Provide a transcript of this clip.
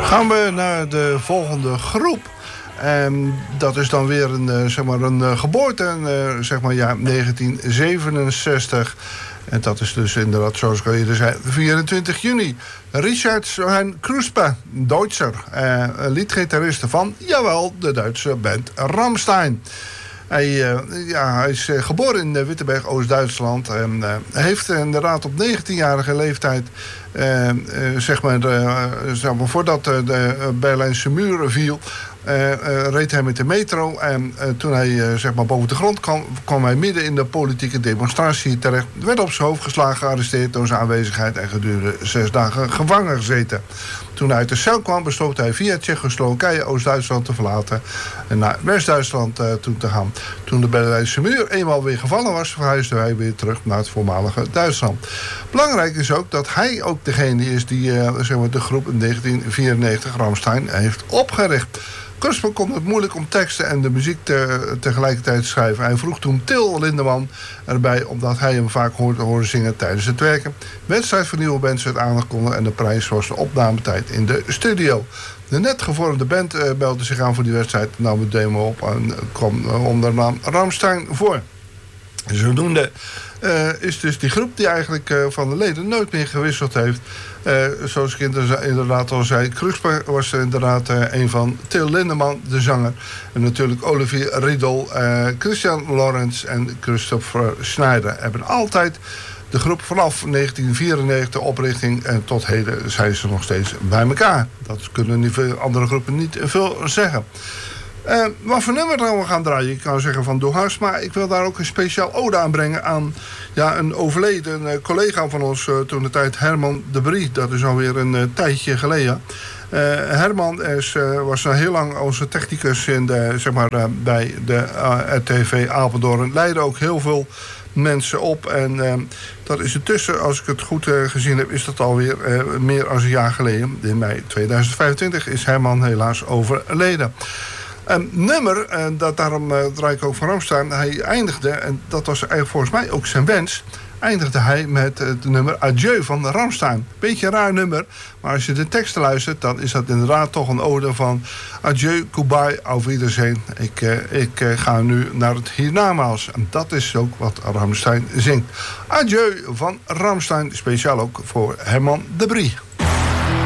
Gaan we naar de volgende groep. En dat is dan weer een geboorte, zeg maar jaar 1967. En dat is dus inderdaad, zoals ik al eerder zei, 24 juni. Richard Johann Kruspe, Duitser, liedgitarist van, jawel, de Duitse band Rammstein. Hij is geboren in Wittenberg, Oost-Duitsland. En heeft inderdaad op 19-jarige leeftijd, voordat de Berlijnse muur viel, reed hij met de metro. En toen hij boven de grond kwam hij midden in de politieke demonstratie terecht. Werd op zijn hoofd geslagen, gearresteerd door zijn aanwezigheid en gedurende 6 dagen gevangen gezeten. Toen hij uit de cel kwam, besloot hij via Tsjechoslowakije Oost-Duitsland te verlaten en naar West-Duitsland toe te gaan. Toen de Berlijnse muur eenmaal weer gevallen was, verhuisde hij weer terug naar het voormalige Duitsland. Belangrijk is ook dat hij ook degene is die de groep in 1994 Rammstein heeft opgericht. Kruspe kon het moeilijk om teksten en de muziek tegelijkertijd te schrijven. Hij vroeg toen Till Lindemann erbij, omdat hij hem vaak hoorde zingen tijdens het werken. Wedstrijd voor nieuwe bands werd aangekondigd en de prijs was de opnametijd in de studio. De net gevormde band meldde zich aan voor die wedstrijd, nam de demo op en kwam onder de naam Rammstein voor. Zodoende is dus die groep die eigenlijk van de leden nooit meer gewisseld heeft. Zoals ik inderdaad al zei, Kruspe was inderdaad een van. Till Lindemann, de zanger. En natuurlijk Olivier Riedel, Christian Lorenz en Christopher Schneider hebben altijd de groep vanaf 1994 oprichting en tot heden zijn ze nog steeds bij elkaar. Dat kunnen niet veel andere groepen niet veel zeggen. Wat voor nummer gaan we gaan draaien? Ik kan zeggen van Doe maar ik wil daar ook een speciaal ode aan brengen aan een overleden collega van ons toen de tijd, Herman de Brie. Dat is alweer een tijdje geleden. Herman was heel lang onze technicus bij de RTV Apeldoorn. Leidde ook heel veel mensen op. En dat is intussen, als ik het goed gezien heb, is dat alweer meer dan een jaar geleden. In mei 2025 is Herman helaas overleden. Een nummer, daarom draai ik ook van Rammstein. Hij eindigde, en dat was eigenlijk volgens mij ook zijn wens, eindigde hij met het nummer Adieu van Rammstein. Beetje een raar nummer, maar als je de teksten luistert, dan is dat inderdaad toch een ode van adieu, goodbye, auf Wiedersehen. Ik ga nu naar het hiernamaals. En dat is ook wat Rammstein zingt. Adieu van Rammstein, speciaal ook voor Herman de Brie.